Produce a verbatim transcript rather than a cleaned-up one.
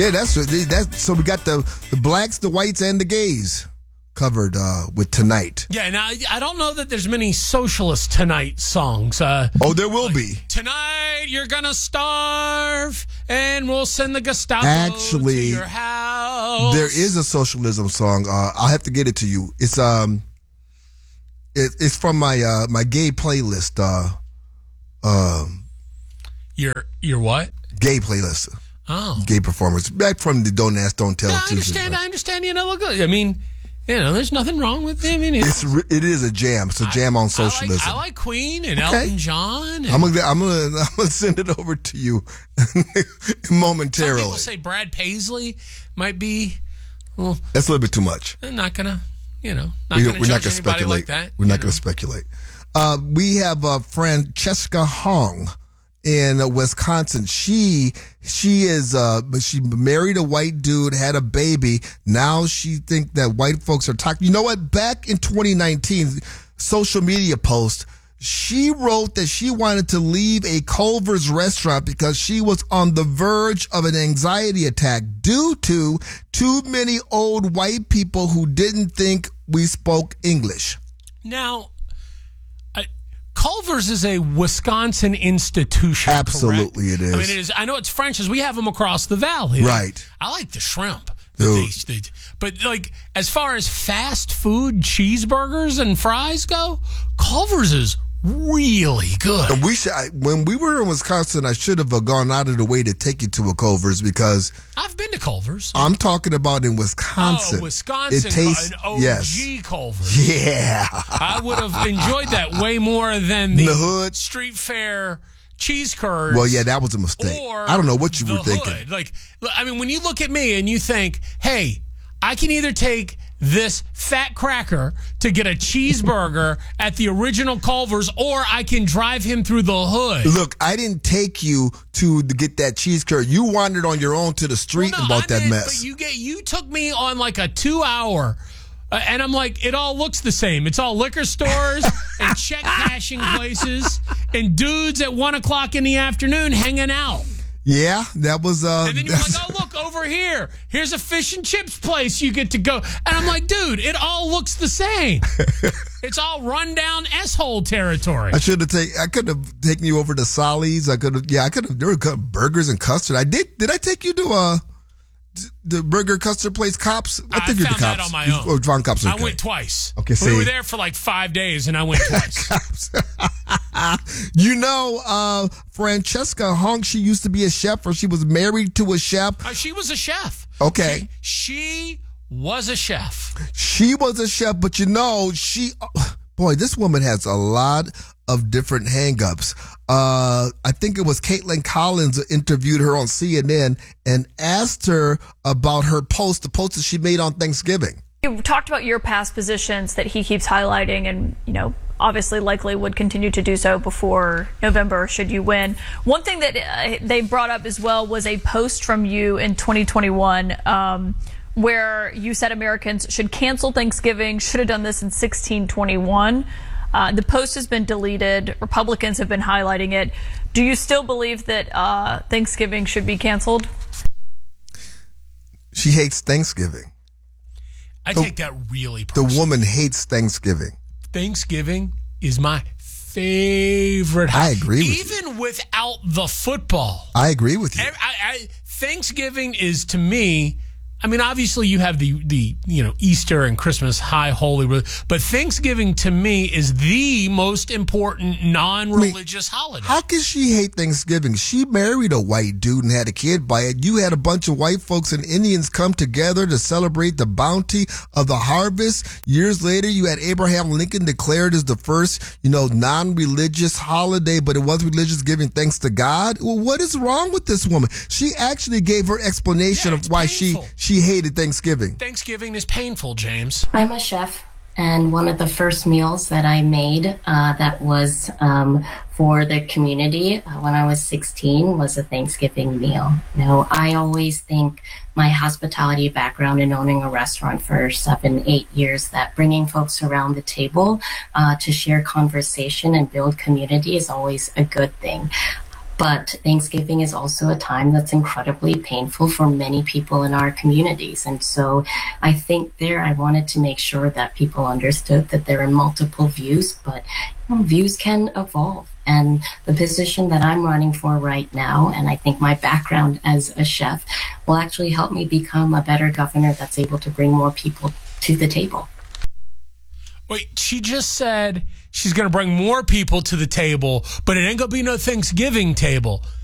Yeah, that's that's so we got the the blacks, the whites, and the gays covered uh, with Tonight. Yeah, now I don't know that there's many Socialist Tonight songs. Uh, oh, there will like, be. Tonight you're gonna starve, and we'll send the Gestapo Actually, to your house. There is a socialism song. Uh, I'll have to get it to you. It's um, it, it's from my uh, my gay playlist. Uh, um, your your what? Gay playlist. Oh, gay performers back from the Don't Ask, Don't Tell. Yeah, I understand. I understand. You know, look. I mean, you know, there's nothing wrong with them. I mean, it's, it's it is a jam. It's a jam I, on socialism. I like, I like Queen and okay. Elton John. And I'm gonna I'm gonna I'm gonna send it over to you momentarily. Some people say Brad Paisley might be. Well, that's a little bit too much. I'm not gonna, you know, not we, gonna we're not judge gonna speculate. Like that, we're not know. gonna speculate. Uh, we have uh, Francesca Hong in uh, Wisconsin. She she is uh but she married a white dude, had a baby. Now she think that white folks are toxic. You know what? Back in twenty nineteen, social media post, she wrote that she wanted to leave a Culver's restaurant because she was on the verge of an anxiety attack due to too many old white people who didn't think we spoke English. Now, Culver's is a Wisconsin institution. Absolutely, correct? it is. I mean, it is. I know it's French's. We have them across the valley. Right. I like the shrimp. They, they, but like, as far as fast food, cheeseburgers and fries go, Culver's is really good. And we should, I, when we were in Wisconsin, I should have gone out of the way to take you to a Culver's because I've been to Culver's. I'm talking about in Wisconsin. Oh, Wisconsin. It tastes an O G yes. Culver's. Yeah. I would have enjoyed that way more than the, the hood street fair cheese curds. Well, yeah, that was a mistake. I don't know what you were thinking. Hood. Like, I mean, when you look at me and you think, hey, I can either take this fat cracker to get a cheeseburger at the original Culver's, or I can drive him through the hood. Look, I didn't take you to get that cheese curd. You wandered on your own to the street well, no, about I that mean, mess. But you get you took me on like a two hour. Uh, and I'm like, it all looks the same. It's all liquor stores and check cashing places and dudes at one o'clock in the afternoon hanging out. Yeah, that was. Uh, and then you're like, oh, look, over here. Here's a fish and chips place you get to go. And I'm like, dude, it all looks the same. It's all rundown S-hole territory. I should have taken. I could have taken you over to Solly's. I could have. Yeah, I could have. There were burgers and custard. I did. Did I take you to uh the burger custard place? Cops. I, I think you're found the Cops. that on my own. Oh, Von Cops. Okay. I went twice. Okay, see. We were there for like five days, and I went twice. You know, uh, Francesca Hong, she used to be a chef, or she was married to a chef. Uh, she was a chef. Okay. She, she was a chef. She was a chef, but you know, she, boy, this woman has a lot of different hang-ups. Uh, I think it was Caitlin Collins who interviewed her on C N N and asked her about her post, the post that she made on Thanksgiving. You talked about your past positions that he keeps highlighting and, you know, obviously likely would continue to do so before November should you win. One thing that uh, they brought up as well was a post from you in twenty twenty-one um, where you said Americans should cancel Thanksgiving, should have done this in sixteen twenty-one. Uh, the post has been deleted. Republicans have been highlighting it. Do you still believe that uh, Thanksgiving should be canceled? She hates Thanksgiving. I the, take that really personally. The woman hates Thanksgiving. Thanksgiving is my favorite. I agree with Even you. Even without the football. I agree with you. I, I, Thanksgiving is, to me, I mean, obviously you have the, the you know, Easter and Christmas, high holy, but Thanksgiving to me is the most important non-religious I mean, holiday. How can she hate Thanksgiving? She married a white dude and had a kid by it. You had a bunch of white folks and Indians come together to celebrate the bounty of the harvest. Years later, you had Abraham Lincoln declared as the first, you know, non-religious holiday, but it was religious, giving thanks to God. Well, what is wrong with this woman? She actually gave her explanation yeah, of why painful. she She hated Thanksgiving. Thanksgiving is painful, James. I'm a chef, and one of the first meals that I made uh, that was um, for the community uh, when I was sixteen was a Thanksgiving meal. You know, I always think my hospitality background in owning a restaurant for seven, eight years, that bringing folks around the table uh, to share conversation and build community is always a good thing. But Thanksgiving is also a time that's incredibly painful for many people in our communities. And so I think there I wanted to make sure that people understood that there are multiple views, but you know, views can evolve. And the position that I'm running for right now, and I think my background as a chef, will actually help me become a better governor that's able to bring more people to the table. Wait, she just said she's going to bring more people to the table, but it ain't going to be no Thanksgiving table.